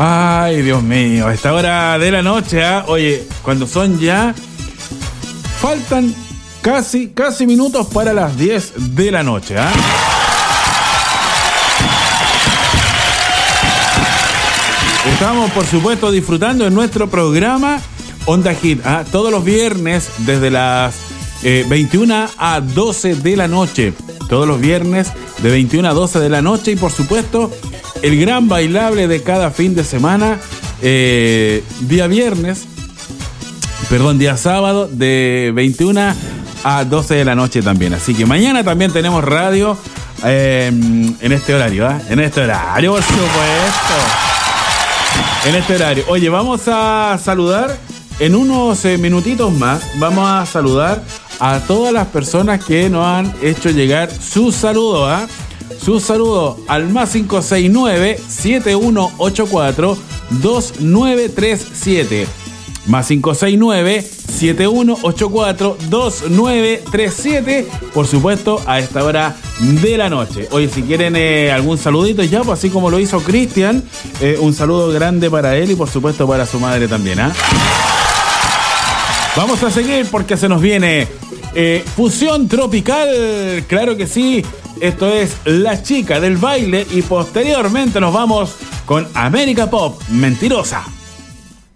Ay, Dios mío, a esta hora de la noche, oye, cuando son ya, faltan casi minutos para las 10 de la noche, Estamos, por supuesto, disfrutando de nuestro programa Onda Hit, todos los viernes desde las 21 a 12 de la noche. Todos los viernes de 21 a 12 de la noche y, por supuesto, el gran bailable de cada fin de semana, día sábado de 21 a 12 de la noche también. Así que mañana también tenemos radio en este horario, En este horario, por supuesto. En este horario. Oye, vamos a saludar en unos minutitos más. Vamos a saludar a todas las personas que nos han hecho llegar su saludo, Su saludo al más 569-7184-2937. Más 569-7184-2937. Por supuesto, a esta hora de la noche. Oye, si quieren algún saludito ya, pues así como lo hizo Cristian, un saludo grande para él y por supuesto para su madre también, Vamos a seguir porque se nos viene Fusión Tropical. Claro que sí. Esto es La Chica del Baile y posteriormente nos vamos con América Pop, Mentirosa.